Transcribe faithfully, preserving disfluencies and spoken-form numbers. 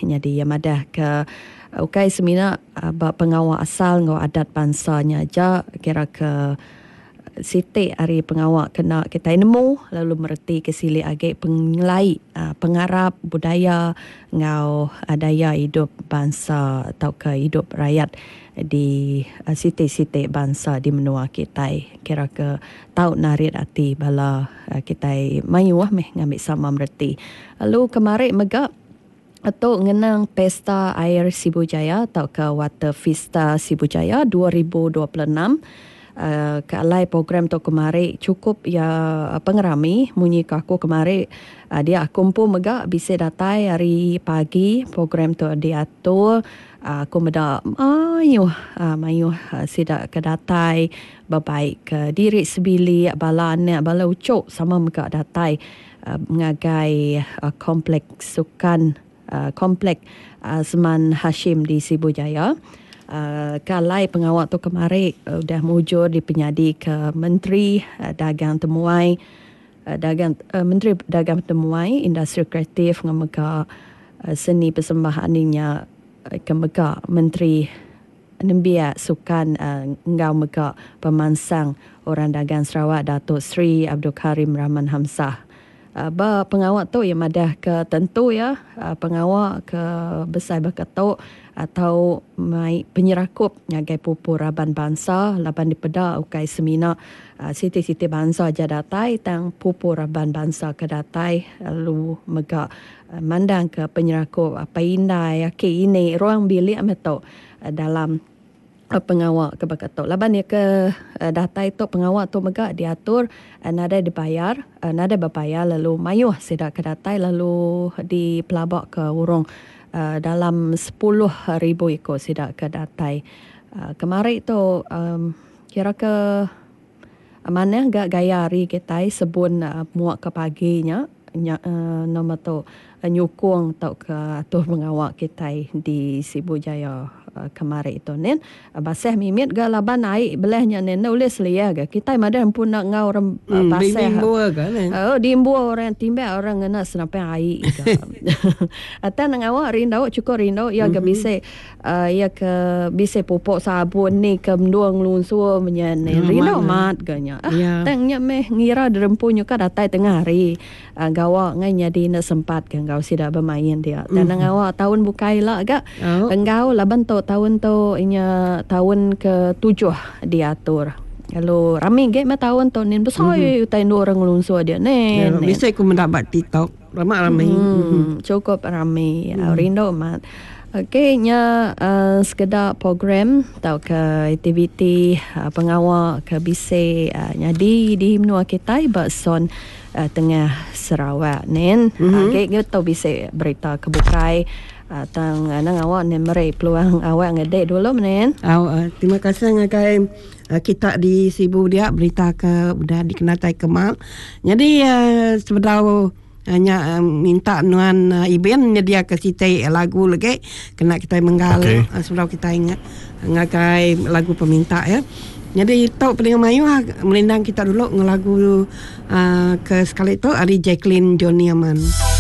Jadi yang madah ke ukai semina ba pengawal asal ngau adat bangsanya aja kira ke siti hari pengawal kena kita nemu lalu mereti ke sili age penglai pengarap budaya ngau daya hidup bangsa atau ke hidup rakyat di siti-siti bangsa di menua kita kira ke tau narit ati bala kita mayuah meh ngambil sama mereti. Lalu kemarin megak atau ngenang Pesta Air Sibujaya atau ke Water Vista Sibujaya dua ribu dua puluh enam. Uh, kalai program tu kemarin cukup ya pengerami munyi kaku kemarin uh, dia kumpul megak bisa datai hari pagi program tu diatur uh, aku meda ayuh uh, mayuh uh, sidak ke datai berbaik ke diri sebili bala anak bala ucuk sama megak datai uh, mengagai uh, kompleks sukan uh, kompleks uh, Seman Hashim di Sibujaya. Uh, kalai pengawal tu kemarin uh, dah mujur di penyadi ke Menteri uh, Dagang Temuai uh, Dagang uh, Menteri Dagang Temuai Industri Kreatif ngemega uh, seni persembahan ninya uh, ke mega Menteri Nembia Sukan uh, ngau mega pemansang orang dagang Sarawak Datuk Seri Abdul Karim Rahman Hamzah. Uh, ba pengawal tu yang madah ke tentu ya uh, pengawal ke besar berketuk atau mai penyerakup ngagai pupur raban bangsa laban dipeda ukai semina uh, siti-siti bangsa jadatai tang pupur raban bangsa ke datai lalu mega uh, mandang ke penyerakup apa indai yaki ini ruang bilik ameto uh, dalam pengawal ke berketuk. Laban dia ke uh, data itu pengawal tu megak diatur uh, nada dibayar, uh, nada berbayar lalu mayuh sidak ke datai lalu dipelabak ke urung uh, dalam sepuluh ribu ekor sidak ke datai. Uh, kemarin tu um, kira ke uh, mana gak gaya hari kita sebun uh, muak ke paginya nya, uh, nama tu uh, nyukung tau ke atuh pengawal kita di Sibujaya Uh, kemarin itu nen uh, basah mimit ga laban naik belahnya nen nulis lia ga kita madan pun nak ngau orang uh, hmm, basah dimbu ga nen oh dimbu orang timba orang ngena senapai ai ga atan ngau rindau cukup rindau ya ga bisa uh, ya ke bisa pupuk sabun ni ke mduang lunsu menyen rindau mat ganya ah yeah. Tangnya meh ngira derempunya ka datai tengah hari uh, gawa ngai nyadi na sempat ke ngau sida bermain dia dan mm-hmm. ngau tahun bukai lah ga oh. Engau laban tu tahun tu inya tahun ke tujuh diatur. Lalu ramai ge ma tahun tu nin besar mm-hmm. utai dua orang lunsu dia nen. Ya, bisa aku mendapat TikTok ramai-ramai. Hmm, mm-hmm. Cukup ramai. Mm. Rindu mat. Okey nya uh, sekedar program atau ke aktiviti uh, pengawal ke bise uh, nyadi di menua kita bakson uh, tengah Sarawak nen. Mm-hmm. Okey kita bisa berita kebukai Uh, tang nang awak ni meri peluang awak ngedek dulu menen. Oh, uh, terima kasih ngakai uh, kita di Sibu dia berita ke udah dikenatai kemal. Jadi uh, sebenarnya hanya uh, minta nuan uh, Iben nyedia ke kita lagu lagi kena kita menggal okay. uh, sebenarnya kita ingat ngakai lagu peminta ya. Jadi tahu pendengar Mayu melindang kita dulu ngelagu uh, ke sekali itu Ari Jacqueline Johnny Aman.